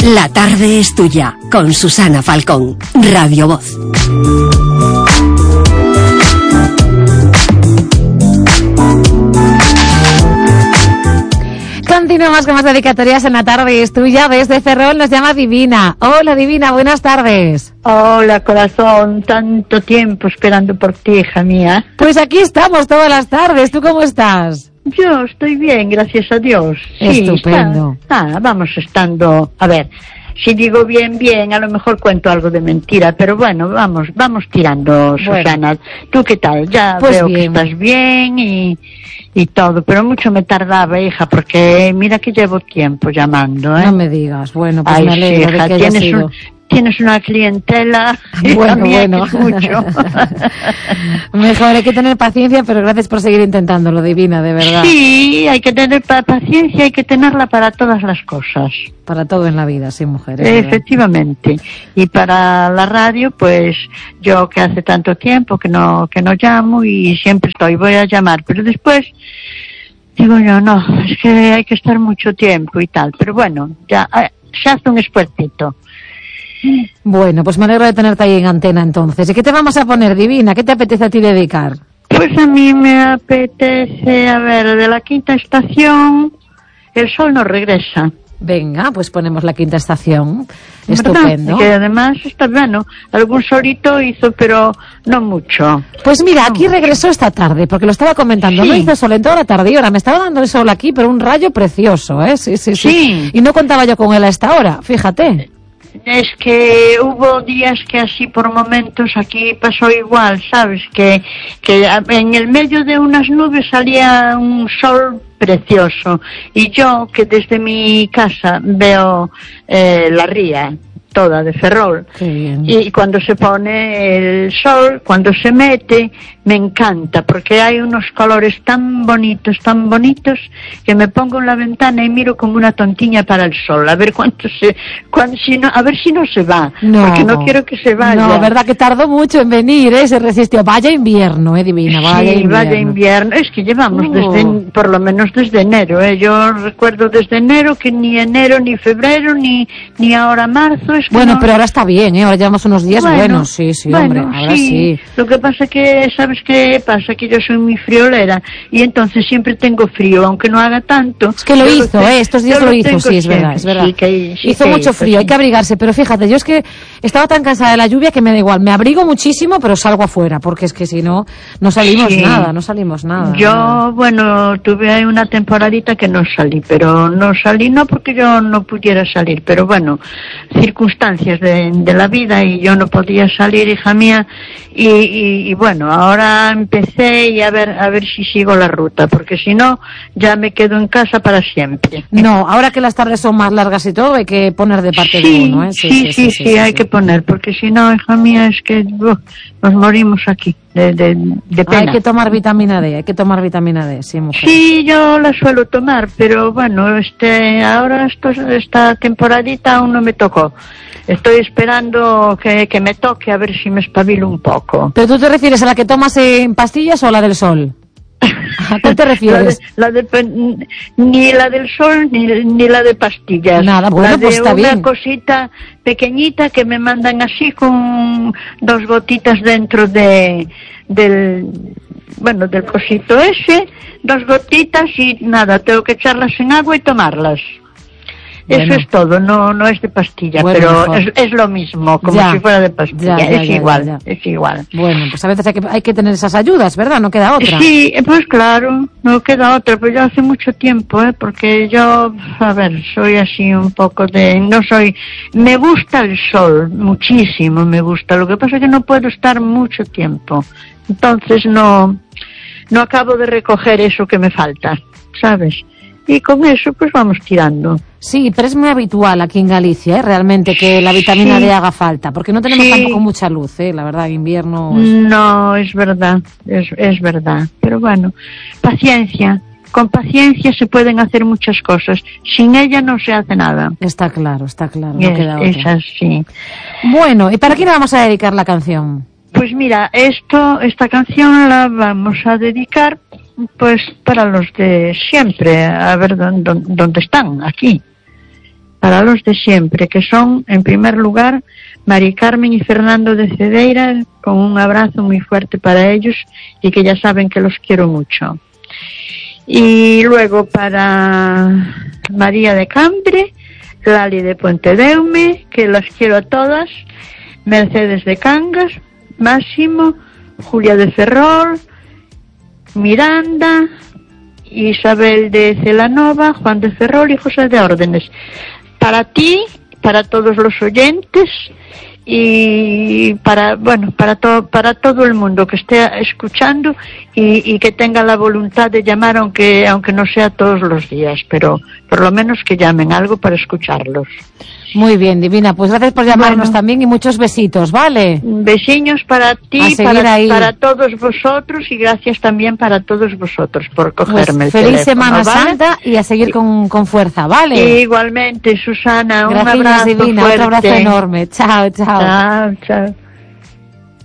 La tarde es tuya, con Susana Falcón, Radio Voz. Continuamos con más dedicatorias en La tarde es tuya. Desde Ferrol nos llama Divina. Hola Divina, buenas tardes. Hola corazón, tanto tiempo esperando por ti, hija mía. Pues aquí estamos todas las tardes, ¿tú cómo estás? Yo estoy bien, gracias a Dios. Sí, estupendo. Vamos estando, a ver, si digo bien, a lo mejor cuento algo de mentira, pero bueno, vamos tirando, Susana. Bueno. ¿Tú qué tal? Ya pues veo bien. Que estás bien y todo, pero mucho me tardaba, hija, porque mira que llevo tiempo llamando, ¿eh? No me digas, bueno, pues me alegro de que haya sido. Tienes una clientela. Bueno. Mucho. Mejor, hay que tener paciencia, pero gracias por seguir intentándolo, Divina, de verdad. Sí, hay que tener paciencia, hay que tenerla para todas las cosas. Para todo en la vida, sí, mujer. Efectivamente. Y para la radio, pues yo que hace tanto tiempo que no llamo y siempre voy a llamar, pero después digo yo, no, es que hay que estar mucho tiempo y tal. Pero bueno, ya se hace un esfuercito. Bueno, pues me alegro de tenerte ahí en antena entonces. ¿Y qué te vamos a poner, Divina? ¿Qué te apetece a ti dedicar? Pues a mí me apetece, a ver, de la quinta estación, El sol no regresa. Venga, pues ponemos la quinta estación. Estupendo. Que además está bueno, algún solito hizo, pero no mucho. Pues mira, aquí regresó esta tarde, porque lo estaba comentando. Sí. No hizo sol en toda la tarde y ahora me estaba dando el sol aquí, pero un rayo precioso, ¿eh? Sí. Y no contaba yo con él a esta hora, fíjate. Es que hubo días que así por momentos aquí pasó igual, ¿sabes? Que en el medio de unas nubes salía un sol precioso. Y yo, que desde mi casa veo la ría toda de Ferrol, y cuando se pone el sol, cuando se mete, me encanta, porque hay unos colores tan bonitos, que me pongo en la ventana y miro como una tontiña para el sol, a ver a ver si no se va, porque no quiero que se vaya. No, verdad que tardó mucho en venir, se resistió. Vaya invierno, Divina, vaya invierno. Es que llevamos por lo menos desde enero, Yo recuerdo desde enero que ni enero, ni febrero, ni ahora marzo. Bueno, pero ahora está bien, ahora llevamos unos días buenos, sí, hombre, ahora sí. Lo que pasa que, ¿sabes qué pasa? Que yo soy muy friolera y entonces siempre tengo frío, aunque no haga tanto. Es que lo hizo, estos días lo hizo, sí, es verdad. Sí, hizo mucho frío, hay que abrigarse, pero fíjate, yo es que estaba tan cansada de la lluvia que me da igual, me abrigo muchísimo, pero salgo afuera, porque es que si no, no salimos nada. Yo, bueno, tuve ahí una temporadita que no salí, pero no salí no porque yo no pudiera salir, pero bueno, circunstancias de la vida y yo no podía salir, hija mía, y bueno, ahora empecé y a ver si sigo la ruta, porque si no, ya me quedo en casa para siempre. No, ahora que las tardes son más largas y todo, hay que poner de parte de uno, Sí, hay que poner, porque si no, hija mía, es que nos morimos aquí de pena. Hay que tomar vitamina D, sí, mujer. Sí, yo la suelo tomar, pero bueno, ahora esta temporadita aún no me tocó. Estoy esperando que me toque a ver si me espabilo un poco. ¿Pero tú te refieres a la que tomas en pastillas o a la del sol? ¿A qué te refieres? Ni la del sol ni la de pastillas. Nada, bueno, la de pues está bien. Una cosita pequeñita que me mandan así con 2 gotitas dentro del cosito ese, 2 gotitas y nada, tengo que echarlas en agua y tomarlas. Bueno. Eso es todo, no es de pastilla, bueno, pero es lo mismo, como si fuera de pastilla, es igual. Bueno, pues a veces hay que tener esas ayudas, ¿verdad? No queda otra. Sí, pues claro, no queda otra, pero yo hace mucho tiempo, porque yo, a ver, soy así un poco me gusta el sol, muchísimo me gusta, lo que pasa es que no puedo estar mucho tiempo, entonces no acabo de recoger eso que me falta, ¿sabes? Y con eso pues vamos tirando. Sí, pero es muy habitual aquí en Galicia, realmente, que la vitamina D haga falta, porque no tenemos tampoco mucha luz, la verdad, en invierno... No, es verdad, es verdad, pero bueno, paciencia. Con paciencia se pueden hacer muchas cosas, sin ella no se hace nada. Está claro, no queda otra. Es así. Bueno, ¿y para quién le vamos a dedicar la canción? Pues mira, esta canción la vamos a dedicar pues para los de siempre, a ver dónde están, aquí. para los de siempre, que son, en primer lugar, Mari Carmen y Fernando de Cedeira, con un abrazo muy fuerte para ellos y que ya saben que los quiero mucho. Y luego para María de Cambre, Lali de Pontedeume, que las quiero a todas, Mercedes de Cangas, Máximo, Julia de Ferrol, Miranda, Isabel de Celanova, Juan de Ferrol y José de Órdenes. Para ti, para todos los oyentes y para todo el mundo que esté escuchando y que tenga la voluntad de llamar, aunque no sea todos los días, pero por lo menos que llamen, algo para escucharlos. Muy bien, Divina, pues gracias por llamarnos también y muchos besitos, ¿vale? Besiños para ti, para todos vosotros y gracias también para todos vosotros por cogerme el teléfono. Feliz Semana Santa y a seguir con fuerza, ¿vale? Igualmente, Susana, gracias, un abrazo Divina, fuerte. Otro abrazo enorme. Chao, chao. Chao, chao.